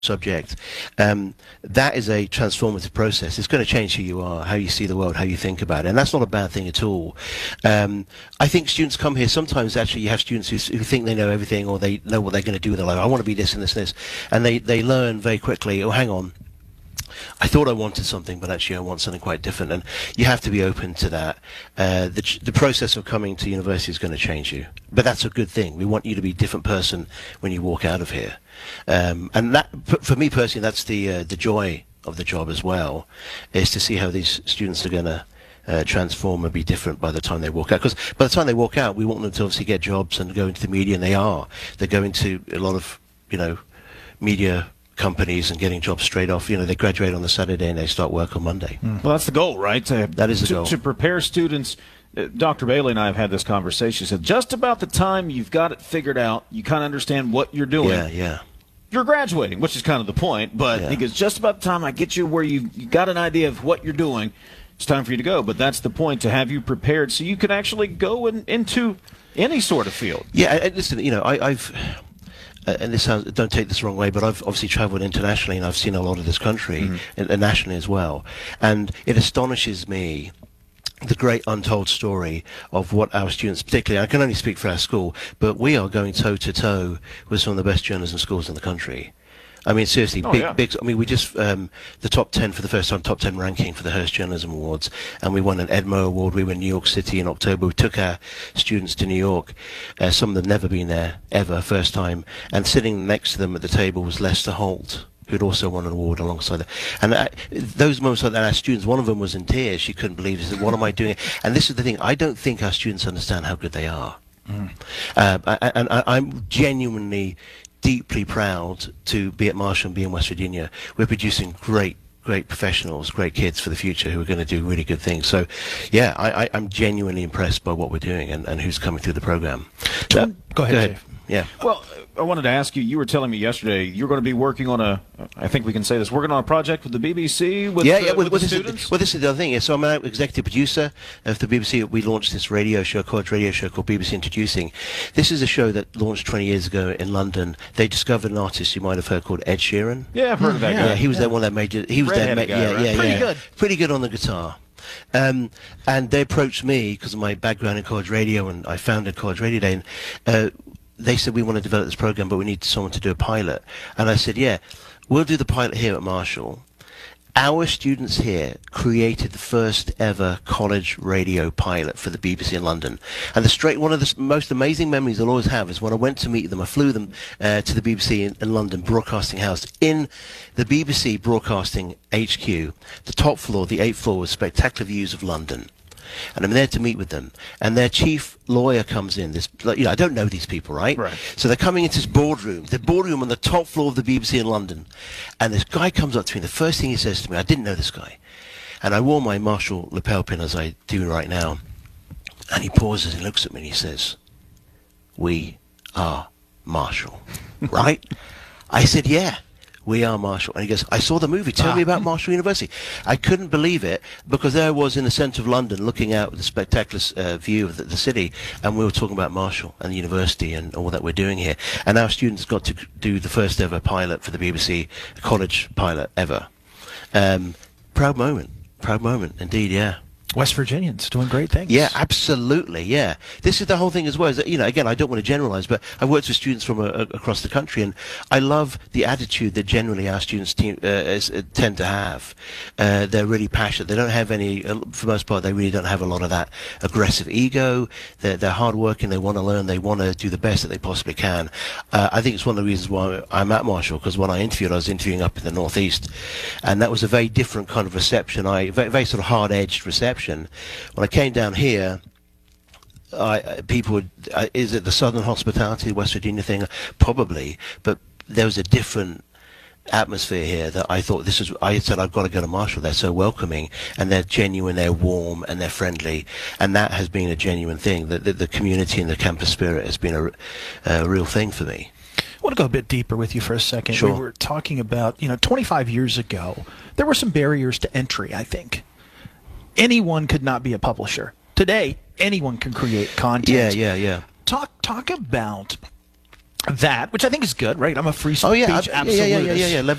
subject, that is a transformative process. It's going to change who you are, how you see the world, how you think about it, and that's not a bad thing at all. I think students come here, sometimes actually you have students who think they know everything, or they know what they're going to do with their life. I want to be this and this and this, and they learn very quickly, oh, hang on, I thought I wanted something, but actually I want something quite different, and you have to be open to that. The process of coming to university is going to change you, but that's a good thing. We want you to be a different person when you walk out of here, and that, for me personally, that's the joy of the job as well, is to see how these students are going to transform and be different by the time they walk out. Because by the time they walk out, we want them to obviously get jobs and go into the media, and they're going to a lot of media companies and getting jobs straight off. They graduate on the Saturday and they start work on Monday. Well, that's the goal, right? That is the goal. To prepare students. Dr. Bailey and I have had this conversation. He said, just about the time you've got it figured out, you kind of understand what you're doing. Yeah. You're graduating, which is kind of the point. But he goes, just about the time I get you where you got an idea of what you're doing, it's time for you to go. But that's the point, to have you prepared so you can actually go into any sort of field. Yeah, listen, I've... and this sounds, don't take this the wrong way, but I've obviously traveled internationally, and I've seen a lot of this country, and nationally as well. And it astonishes me, the great untold story of what our students, particularly, I can only speak for our school, but we are going toe-to-toe with some of the best journalism schools in the country. I mean, seriously, big. I mean, we just the top 10 for the first time, top 10 ranking for the Hearst Journalism Awards, and we won an Edmo Award. We were in New York City in October. We took our students to New York. Some of them never been there ever, first time. And sitting next to them at the table was Lester Holt, who'd also won an award alongside that. And those moments like that, our students, one of them was in tears. She couldn't believe it. She said, "What am I doing?" And this is the thing: I don't think our students understand how good they are. And I'm genuinely deeply proud to be at Marshall and be in West Virginia. We're producing great professionals, great kids for the future who are going to do really good things. So, yeah, I'm genuinely impressed by what we're doing and who's coming through the program. Go ahead. Yeah. Well, I wanted to ask you were telling me yesterday you're going to be working on I think we can say this, working on a project with the BBC with the students? This is the other thing. So I'm an executive producer of the BBC. We launched this college radio show called BBC Introducing. This is a show that launched 20 years ago in London. They discovered an artist you might have heard called Ed Sheeran. Yeah, I've heard of that guy. Yeah, he was their one of their major. He was their guy, pretty good on the guitar. And they approached me because of my background in college radio, and I founded College Radio Day. And they said, we want to develop this program, but we need someone to do a pilot. And I said, yeah, we'll do the pilot here at Marshall. Our students here created the first ever college radio pilot for the BBC in London. And one of the most amazing memories I'll always have is when I went to meet them. I flew them to the BBC in London Broadcasting House. In the BBC Broadcasting HQ, the top floor, the 8th floor, was spectacular views of London. And I'm there to meet with them, and their chief lawyer comes in. I don't know these people, right? So they're coming into this boardroom, the boardroom on the top floor of the BBC in London, and this guy comes up to me. The first thing he says to me, I didn't know this guy, and I wore my Marshall lapel pin as I do right now, and he pauses and looks at me and he says, "We are Marshall," right? I said, "Yeah. We are Marshall." And he goes, "I saw the movie. Tell me about Marshall University." I couldn't believe it, because there I was in the centre of London looking out with a spectacular view of the city, and we were talking about Marshall and the university and all that we're doing here. And our students got to do the first ever pilot for the BBC, a college pilot ever. Proud moment indeed, yeah. West Virginians doing great things. Yeah, absolutely, yeah. This is the whole thing as well. Is that, again, I don't want to generalize, but I've worked with students from across the country, and I love the attitude that generally our students tend to have. They're really passionate. They don't have any, for the most part, they really don't have a lot of that aggressive ego. They're hardworking. They want to learn. They want to do the best that they possibly can. I think it's one of the reasons why I'm at Marshall, because when I was interviewing up in the Northeast, and that was a very different kind of reception. Very sort of hard-edged reception. When I came down here, people would, is it the Southern hospitality, West Virginia thing? Probably, but there was a different atmosphere here that I thought I said, I've got to go to Marshall. They're so welcoming, and they're genuine, they're warm, and they're friendly, and that has been a genuine thing. The community and the campus spirit has been a real thing for me. I want to go a bit deeper with you for a second. Sure. We were talking about, 25 years ago, there were some barriers to entry, I think. Anyone could not be a publisher. Today, anyone can create content. Yeah. Talk about that, which I think is good, right? I'm a free speech, Oh yeah, absolutely. yeah.